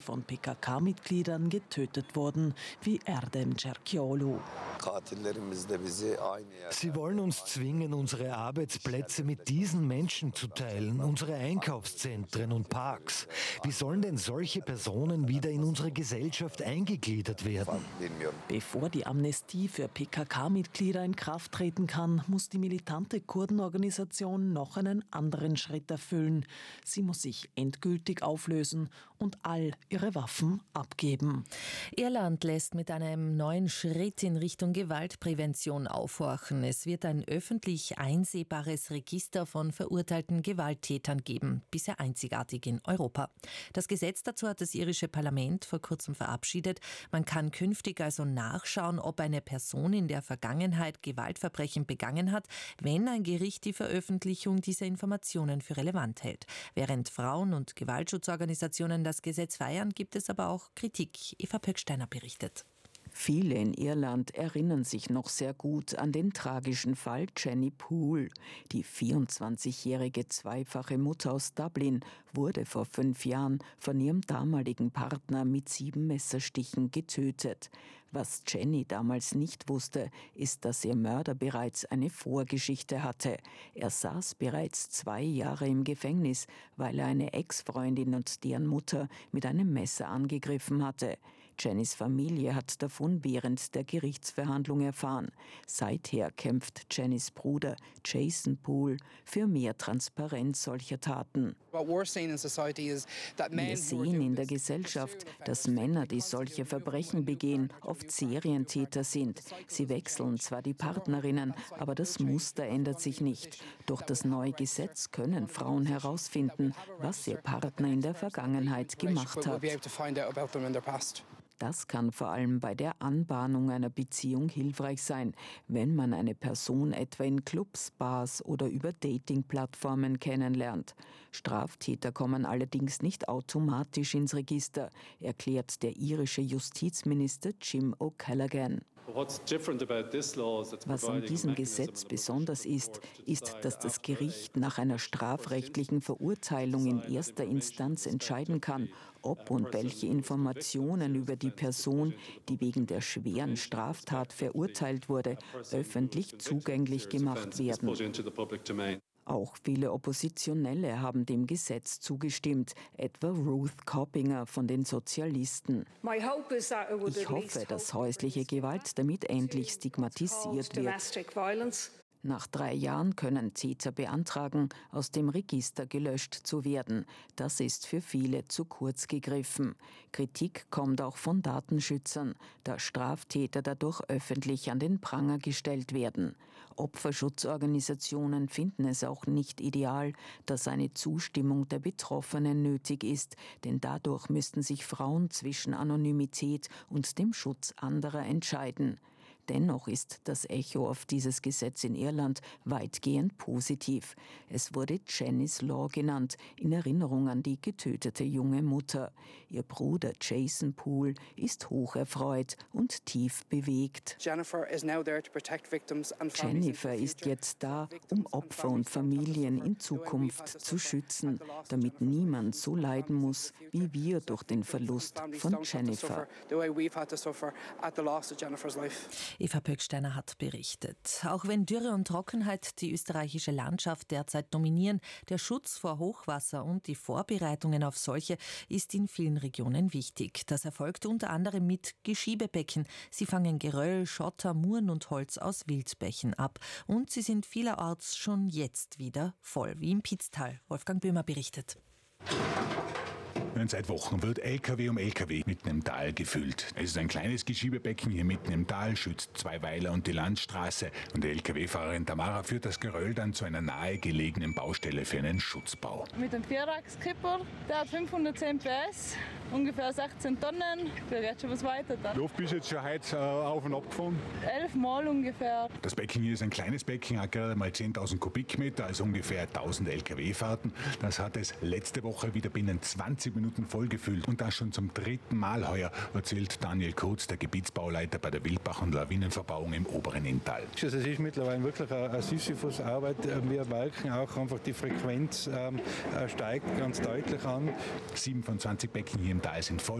von PKK-Mitgliedern getötet wurden, wie Erdem Cerchiolu. Sie wollen uns zwingen, unsere Arbeitsplätze mit diesen Menschen zu teilen, unsere Einkaufszentren und Parks. Wie sollen denn solche Personen wieder in unsere Gesellschaft eingegliedert werden? Bevor die Amnestie für PKK-Mitglieder in Kraft treten kann, muss die militante Kurdenorganisation noch einen anderen Schritt erfüllen. Sie muss sich endgültig auflösen und all ihre Waffen abgeben. Irland lässt mit einem neuen Schritt in Richtung Gewaltprävention aufhorchen. Es wird ein öffentlich einsehbares Register von verurteilten Gewalttätern geben, bisher einzigartig in Europa. Das Gesetz dazu hat das irische Parlament vor kurzem verabschiedet. Man kann künftig also nachschauen, ob eine Person in der Vergangenheit Gewaltverbrechen begangen hat, wenn ein Gericht die Veröffentlichung dieser Informationen für relevant hält. Während Frauen- und Gewaltschutzorganisationen das Gesetz feiern, gibt es aber auch Kritik. Eva Pöcksteiner berichtet. Viele in Irland erinnern sich noch sehr gut an den tragischen Fall Jenny Poole. Die 24-jährige zweifache Mutter aus Dublin wurde vor 5 Jahren von ihrem damaligen Partner mit 7 Messerstichen getötet. Was Jenny damals nicht wusste, ist, dass ihr Mörder bereits eine Vorgeschichte hatte. Er saß bereits 2 Jahre im Gefängnis, weil er eine Ex-Freundin und deren Mutter mit einem Messer angegriffen hatte. Jennys Familie hat davon während der Gerichtsverhandlung erfahren. Seither kämpft Jennys Bruder Jason Poole für mehr Transparenz solcher Taten. Wir sehen in der Gesellschaft, dass Männer, die solche Verbrechen begehen, oft Serientäter sind. Sie wechseln zwar die Partnerinnen, aber das Muster ändert sich nicht. Durch das neue Gesetz können Frauen herausfinden, was ihr Partner in der Vergangenheit gemacht hat. Das kann vor allem bei der Anbahnung einer Beziehung hilfreich sein, wenn man eine Person etwa in Clubs, Bars oder über Dating-Plattformen kennenlernt. Straftäter kommen allerdings nicht automatisch ins Register, erklärt der irische Justizminister Jim O'Callaghan. Was an diesem Gesetz besonders ist, dass das Gericht nach einer strafrechtlichen Verurteilung in erster Instanz entscheiden kann, ob und welche Informationen über die Person, die wegen der schweren Straftat verurteilt wurde, öffentlich zugänglich gemacht werden. Auch viele Oppositionelle haben dem Gesetz zugestimmt, etwa Ruth Coppinger von den Sozialisten. Ich hoffe, dass häusliche Gewalt damit endlich stigmatisiert wird. Nach 3 Jahren können Täter beantragen, aus dem Register gelöscht zu werden. Das ist für viele zu kurz gegriffen. Kritik kommt auch von Datenschützern, da Straftäter dadurch öffentlich an den Pranger gestellt werden. Opferschutzorganisationen finden es auch nicht ideal, dass eine Zustimmung der Betroffenen nötig ist, denn dadurch müssten sich Frauen zwischen Anonymität und dem Schutz anderer entscheiden. Dennoch ist das Echo auf dieses Gesetz in Irland weitgehend positiv. Es wurde Jennys Law genannt, in Erinnerung an die getötete junge Mutter. Ihr Bruder Jason Poole ist hocherfreut und tief bewegt. Jennifer ist jetzt da, um Opfer und Familien in Zukunft zu schützen, damit niemand so leiden muss, wie wir durch den Verlust von Jennifer. Eva Pöcksteiner hat berichtet. Auch wenn Dürre und Trockenheit die österreichische Landschaft derzeit dominieren, der Schutz vor Hochwasser und die Vorbereitungen auf solche ist in vielen Regionen wichtig. Das erfolgt unter anderem mit Geschiebebecken. Sie fangen Geröll, Schotter, Muren und Holz aus Wildbächen ab. Und sie sind vielerorts schon jetzt wieder voll, wie im Pitztal. Wolfgang Böhmer berichtet. Seit Wochen wird LKW um LKW mitten im Tal gefüllt. Es ist ein kleines Geschiebebecken hier mitten im Tal, schützt 2 Weiler und die Landstraße. Und die LKW-Fahrerin Tamara führt das Geröll dann zu einer nahegelegenen Baustelle für einen Schutzbau. Mit dem Vierachskipper, der hat 510 PS, ungefähr 16 Tonnen. Der geht schon was weiter dann. Wie oft bist du jetzt schon heute auf und ab gefahren? 11 Mal ungefähr. Das Becken hier ist ein kleines Becken, hat gerade mal 10.000 Kubikmeter, also ungefähr 1000 LKW-Fahrten. Das hat es letzte Woche wieder binnen 20 Minuten vollgefüllt und das schon zum 3. Mal heuer, erzählt Daniel Kurz, der Gebietsbauleiter bei der Wildbach- und Lawinenverbauung im oberen Inntal. Es ist mittlerweile wirklich eine Sisyphus-Arbeit. Wir merken auch einfach, die Frequenz steigt ganz deutlich an. 7 von 20 Becken hier im da sind voll